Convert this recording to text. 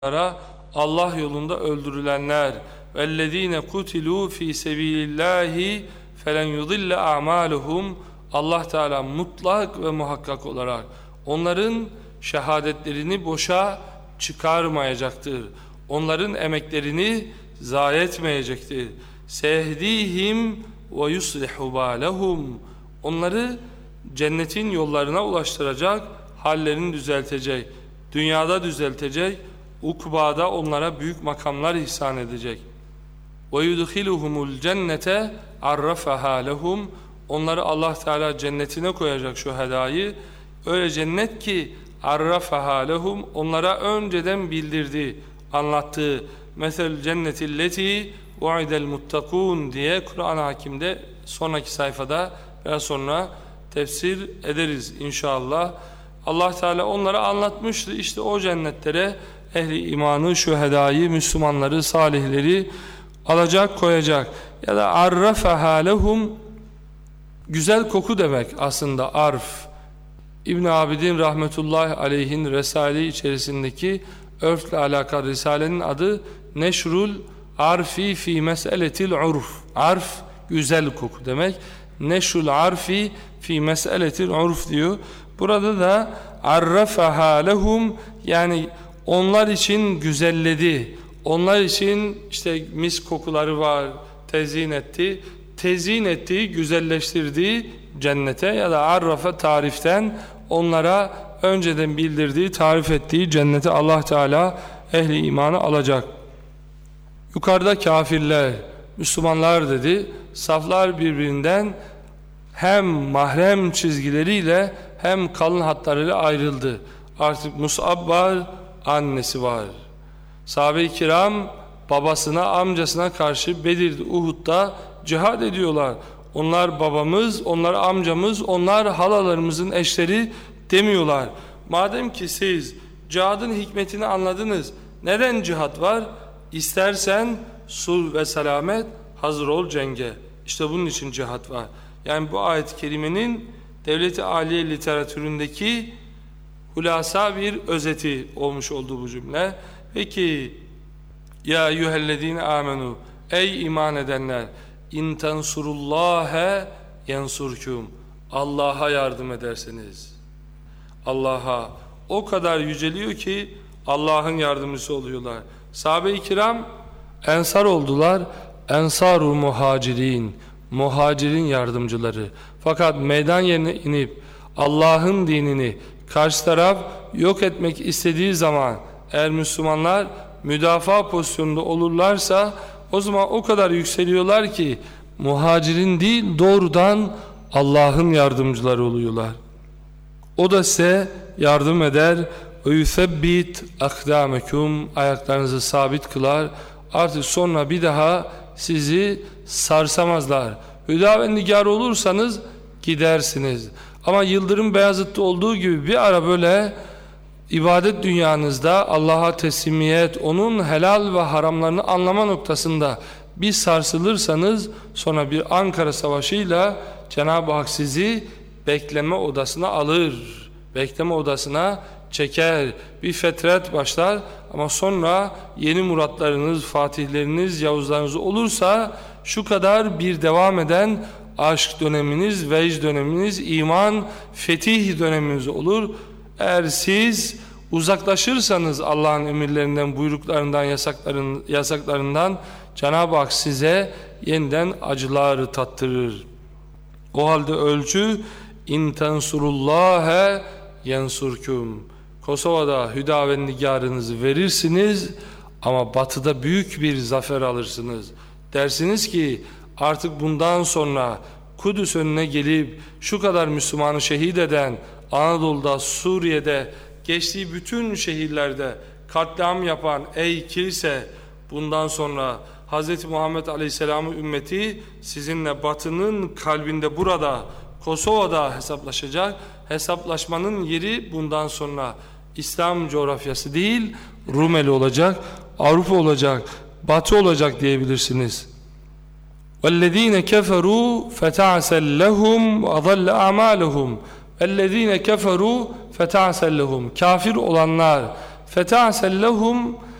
Allah yolunda öldürülenler vellezine kutilu fi sebilillahi felen yudille a'maluhum. Allah Teala mutlak ve muhakkak olarak onların şehadetlerini boşa çıkarmayacaktır. Onların emeklerini zayi etmeyecektir. Sehdihim ve yuslihu balehum. Onları cennetin yollarına ulaştıracak, hallerini düzeltecek, dünyada düzeltecek, ukbada onlara büyük makamlar ihsan edecek. وَيُدْخِلُهُمُ الْجَنَّةَ عَرَّفَهَا لَهُمْ. Onları Allah Teala cennetine koyacak şu hedayı. Öyle cennet ki عَرَّفَهَا لَهُمْ, onlara önceden bildirdi, anlattığı. مَثَلُ الْجَنَّةِ الَّتِي وَعِدَ الْمُتَّقُونَ diye Kur'an-ı Hakim'de sonraki sayfada biraz sonra tefsir ederiz inşallah. Allah Teala onlara anlatmıştı. İşte o cennetlere ehli imanı, şühedayı, Müslümanları, salihleri alacak, koyacak. Ya da arrafaha lehum, güzel koku demek aslında arf. İbn Abidin rahmetullahi aleyhin Resale içerisindeki örfle alakalı Risalenin adı Neşrul Arfi fi meseletil urf. Arf güzel koku demek. Neşrul Arfi fi meseletil urf diyor. Burada da arrafaha lehum, yani onlar için güzelledi. Onlar için işte mis kokuları var, tezyin etti. Tezyin ettiği, güzelleştirdiği cennete ya da arrafa tariften, onlara önceden bildirdiği, tarif ettiği cennete Allah Teala ehli imanı alacak. Yukarıda kafirler, Müslümanlar dedi. Saflar birbirinden hem mahrem çizgileriyle hem kalın hatlarıyla ayrıldı. Artık Mus'ab var, annesi var. Sahabe-i kiram babasına, amcasına karşı Bedir'de, Uhud'da cihad ediyorlar. Onlar babamız, onlar amcamız, onlar halalarımızın eşleri demiyorlar. Madem ki siz cihadın hikmetini anladınız, neden cihad var? İstersen sulh ve selamet, hazır ol cenge. İşte bunun için cihad var. Yani bu ayet-i kerimenin devlet-i aliye literatüründeki hulasa bir özeti olmuş oldu bu cümle. Peki ya eyyühellezine amenu, ey iman edenler, in tensurullâhe yensurkum, Allah'a yardım ederseniz, Allah'a o kadar yüceliyor ki Allah'ın yardımcısı oluyorlar. Sahabe-i kiram ensar oldular, ensar-u muhacirin, muhacirin yardımcıları. Fakat meydan yerine inip Allah'ın dinini karşı taraf yok etmek istediği zaman, eğer Müslümanlar müdafaa pozisyonunda olurlarsa, o zaman o kadar yükseliyorlar ki muhacirin değil, doğrudan Allah'ın yardımcıları oluyorlar. O da size yardım eder. وَيُثَبِّتْ اَقْدَامَكُمْ, ayaklarınızı sabit kılar. Artık sonra bir daha sizi sarsamazlar. Hüda ve nigar olursanız gidersiniz. Ama Yıldırım Beyazıt'ta olduğu gibi bir ara böyle ibadet dünyanızda Allah'a teslimiyet, onun helal ve haramlarını anlama noktasında bir sarsılırsanız, sonra bir Ankara Savaşı'yla Cenab-ı Hak sizi bekleme odasına alır. Bekleme odasına çeker. Bir fetret başlar ama sonra yeni muratlarınız, fatihleriniz, yavuzlarınız olursa şu kadar bir devam eden aşk döneminiz, vecd döneminiz, iman, fetih döneminiz olur. Eğer siz uzaklaşırsanız Allah'ın emirlerinden, buyruklarından, yasaklarından, Cenab-ı Hak size yeniden acılar tattırır. O halde ölçü in tensurullâhe yensurkum. Kosova'da hüda ve nigarınızı verirsiniz ama batıda büyük bir zafer alırsınız. Dersiniz ki artık bundan sonra Kudüs önüne gelip şu kadar Müslümanı şehit eden, Anadolu'da, Suriye'de, geçtiği bütün şehirlerde katliam yapan ey kilise, bundan sonra Hz. Muhammed Aleyhisselam'ın ümmeti sizinle batının kalbinde, burada Kosova'da hesaplaşacak. Hesaplaşmanın yeri bundan sonra İslam coğrafyası değil, Rumeli olacak, Avrupa olacak, Batı olacak diyebilirsiniz. وَالَّذ۪ينَ كَفَرُوا فَتَعْسَلْ لَهُمْ وَأَضَلَّ أَعْمَالُهُمْ وَالَّذ۪ينَ كَفَرُوا فَتَعْسَلْ لَهُمْ. Kafir olanlar فَتَعْسَلْ لَهُمْ